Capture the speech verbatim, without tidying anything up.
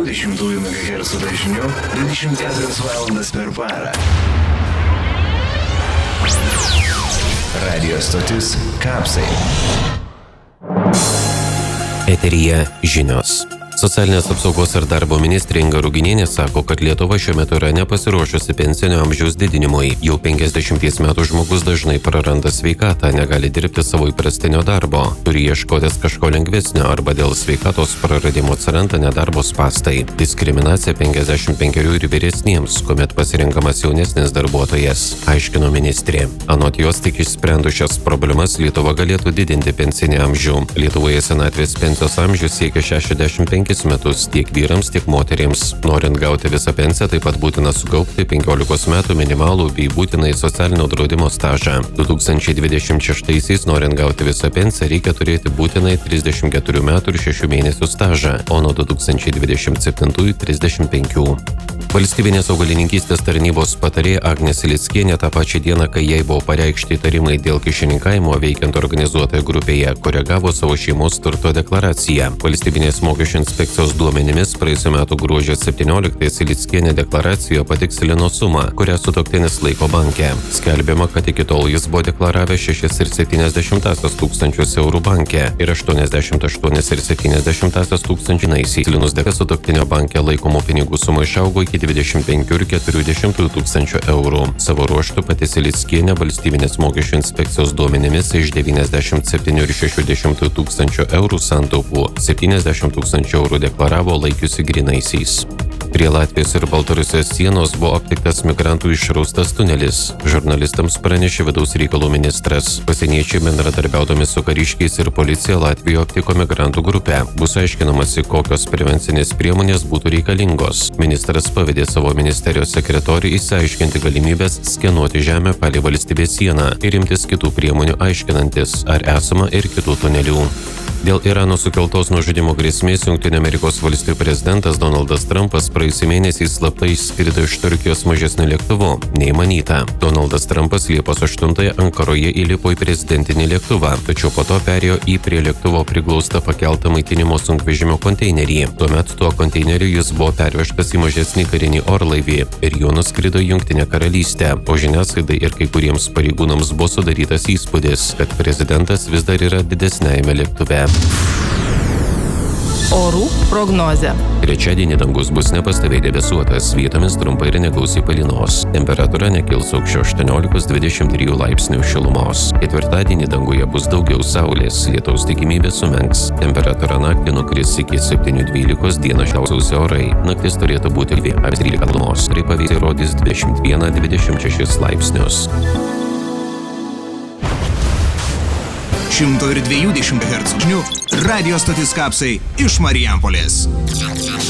dviejų dešimtųjų megahercų dažniu dvidešimt keturias valandas per parą. Radio stotis Kapsai. Eteryje žinios. Socialinės apsaugos ir darbo ministrė Inga Ruginienė sako, kad Lietuva šiuo metu yra nepasiruošusi pensinio amžiaus didinimui. Jau penkiasdešimties metų žmogus dažnai praranda sveikatą, negali dirbti savo įprastinio darbo, turi ieškotis kažko lengvesnio arba dėl sveikatos praradimo atsiranda nedarbo spąstai. Diskriminacija penkiasdešimt penkerių ir vyresniems, kuomet pasirenkamas jaunesnis darbuotojas, aiškino ministrė. Anot jos, tik išsprendus šias problemas Lietuva galėtų didinti pensinį amžių. Lietuvoje senatvės pensijos amžius siekia šešiasdešimt penkis metus tiek vyrams, tiek moterims. Norint gauti visą pensiją, taip pat būtina sukaupti penkiolikos metų minimalų bei būtinai socialinio draudimo stažą. du tūkstančiai dvidešimt šeštaisiais norint gauti visą pensiją, reikia turėti būtinai trisdešimt keturių metų ir šešių mėnesių stažą, o nuo du tūkstančiai dvidešimt septintųjų trisdešimt penkių. Valstybinės augalininkystės tarnybos patarėja Agnė Silickienė tą pačią dieną, kai jai buvo pareikšti įtarimai dėl kyšininkavimo veikiant organizuotoje grupėje, koregavo savo šeimos turto deklaraciją. Valstybinės mokesčių inspekcijos duomenimis praėjusių metų gruodžio septynioliktąją Silickienė deklaracijoje patikslino sumą, kurią sutuoktinis laiko banke. Skelbiama, kad iki tol jis buvo deklaravęs šešias ir septyniasdešimtąsias tūkstančius eurų banke ir aštuoniasdešimt aštuonias ir septyniasdešimtąsias tūkstančių naisiais. Linus dėka sutuoktinio banke laikomų pinigų suma išaugo iki dvidešimt penkių ir keturių dešimtųjų tūkstančių eurų. Savo ruožtu pati Silickienė valstybinės mokesčių inspekcijos duomenimis iš devyniasdešimt septynių ir šešių dešimtųjų tūkstančių eurų santaupų septyniasdešimt tūkstančių eurų deklaravo laikiusi grynaisiais. Prie Latvijos ir Baltarusijos sienos buvo aptiktas migrantų išraustas tunelis. Žurnalistams pranešė vidaus reikalų ministras. Pasieniečiai bendradarbiaudami su kariškiais ir policija Latvijoje aptiko migrantų grupę. Bus aiškinamasi, kokios prevencinės priemonės būtų reikalingos. Ministras pavedė savo ministerijos sekretoriui išsiaiškinti galimybės skenuoti žemę palei valstybės sieną ir imtis kitų priemonių aiškinantis, ar esama ir kitų tunelių. Dėl Irano sukeltos nužudymo grėsmės Jungtinių Amerikos valstijų prezidentas Donaldas Trumpas praėjusį mėnesį slapta išskrido iš Turkijos mažesniu lėktuvu, nei manyta. Donaldas Trumpas Liepos aštuntąją Ankaroje įlipo į prezidentinį lėktuvą, tačiau po to perėjo į prie lėktuvo priglaustą pakeltą maitinimo sunkvežimio konteinerį. Tuomet tuo konteineriu jis buvo pervežtas į mažesnį karinį orlaivį ir juo nuskrido į Jungtinę karalystę. O žiniasklaidai ir kai kuriems pareigūnams buvo sudarytas įspūdis, kad prezidentas vis dar yra didesniajame lėktuve. Orų prognozė. Trečiadienį dangus bus nepastoviai debesuotas, vietomis trumpai ir negausiai palynos. Temperatūra nekils aukščiau aštuoniolikos dvidešimt trijų laipsnių šilumos. Ketvirtadienį danguje bus daugiau saulės, lietaus tikimybė sumenks. Temperatūra naktį nukris iki septynių dvylikos, dieną šilčiausi orai. Naktis turėtų būti dvi apie trylika šilumos. Pavėsiai rodys dvidešimt vieną dvidešimt šešis laipsnius. šimto ir dviejų dešimtų hercų žinių radio stotis Kapsai iš Marijampolės.